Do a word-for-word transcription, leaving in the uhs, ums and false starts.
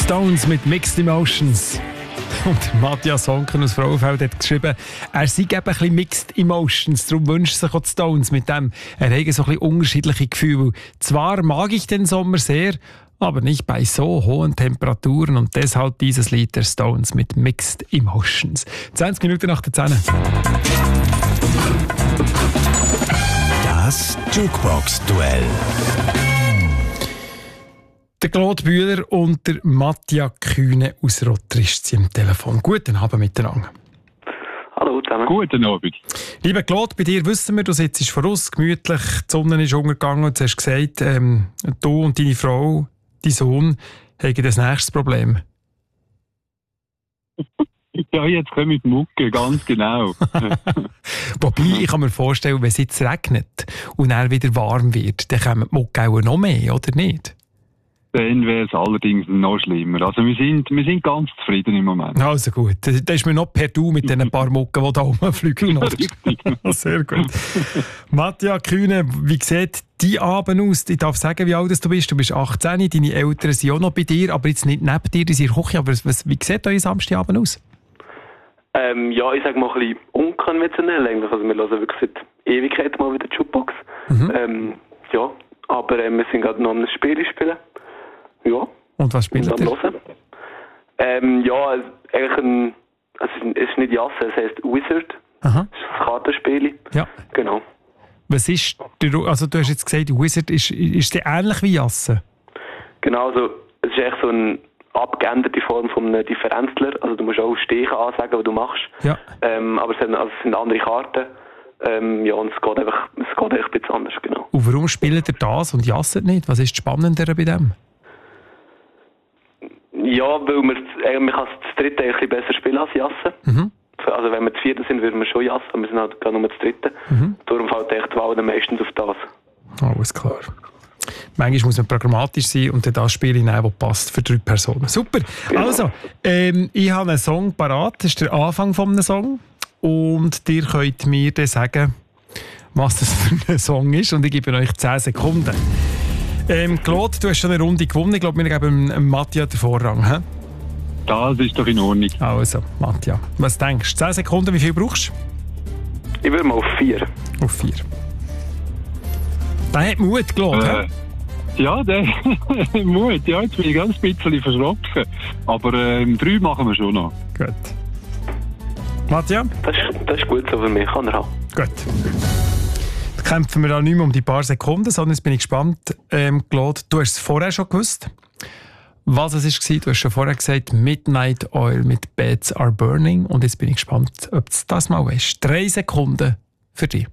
Stones mit Mixed Emotions. Und Matthias Honken aus Frauenfeld hat geschrieben, er sei eben ein bisschen Mixed Emotions, darum wünscht sich auch die Stones mit dem. Er habe so ein bisschen unterschiedliche Gefühle. Zwar mag ich den Sommer sehr, aber nicht bei so hohen Temperaturen und deshalb dieses Lied der Stones mit Mixed Emotions. zwanzig Minuten nach der zehn. Das Jukebox-Duell. Der Claude Bühler und der Mattia Kühne aus Rottrischt sind am Telefon. Guten Abend miteinander. Hallo zusammen. Guten Abend. Lieber Claude, bei dir wissen wir, du sitzt voraus, gemütlich, die Sonne ist untergegangen und du hast gesagt, ähm, du und deine Frau, dein Sohn, haben das nächste Problem. Ja, jetzt komme ich die Mucke, ganz genau. Wobei, ich kann mir vorstellen, wenn es jetzt regnet und dann wieder warm wird, dann kommen die Mucke auch noch mehr, oder nicht? Dann wäre es allerdings noch schlimmer. Also wir sind, wir sind ganz zufrieden im Moment. Also gut, da ist mir noch per Du mit den paar Mucken, die da rumfliegen. Richtig. Sehr gut. Mattia Kühne, wie sieht dein Abend aus? Ich darf sagen, wie alt du bist. Du bist achtzehn, deine Eltern sind auch noch bei dir, aber jetzt nicht neben dir, die sind in der Küche. Aber was, wie sieht euer Samstagabend aus? Ähm, ja, ich sage mal ein bisschen unkonventionell eigentlich. Also wir hören wirklich seit Ewigkeiten mal wieder Jukebox. Mhm. Ähm, ja, aber ähm, wir sind gerade noch am Spiel spielen. Ja. Und was spielt ihr? Ähm, ja, eigentlich ein, also es ist nicht Jasse, es heisst Wizard. Aha. Das ist ein Kartenspiel. Ja. Genau. Was ist, also du hast jetzt gesagt, Wizard ist, ist der ähnlich wie Jasse? Genau, also es ist echt so eine abgeänderte Form von einem Differenzler. Also du musst auch Stiche ansagen, was du machst. Ja. Ähm, aber es sind, also es sind andere Karten. Ähm, ja, und es geht einfach, es geht einfach ein bisschen anders, genau. Und warum spielt ihr das und Jasse nicht? Was ist das Spannendere bei dem? Ja, weil wir, äh, man kann das dritte ein bisschen besser spielen als Jasse. Mhm. Also wenn wir das vierte sind, würden wir schon Jasse, aber wir sind halt gerade nur das dritte. Mhm. Darum fällt echt die Wahl dann meistens auf das. Alles klar. Manchmal muss man programmatisch sein und dann das Spiel hinein, das passt für drei Personen. Super. Genau. Also, ähm, ich habe einen Song parat. Das ist der Anfang von einem Song. Und ihr könnt mir dann sagen, was das für ein Song ist. Und ich gebe euch zehn Sekunden. Ähm, Claude, du hast schon eine Runde gewonnen. Ich glaube, wir geben Mattia den Vorrang. He? Das ist doch in Ordnung. Also, Mattia, was denkst du? zehn Sekunden, wie viel brauchst du? Ich würde mal auf vier. Auf vier. Der hat Mut, Claude. Äh, ja, der Mut. Ja, jetzt bin ich ganz ein bisschen verschrocken. Aber ähm, drei machen wir schon noch. Gut. Mattia? Das ist, das ist gut so für mich. Kann er haben. Gut. Kämpfen wir auch nicht mehr um die paar Sekunden, sondern jetzt bin ich gespannt. Ähm, Claude, du hast es vorher schon gewusst, was es war. Du hast schon vorher gesagt, Midnight Oil mit Beds Are Burning. Und jetzt bin ich gespannt, ob es das mal ist. Drei Sekunden für dich.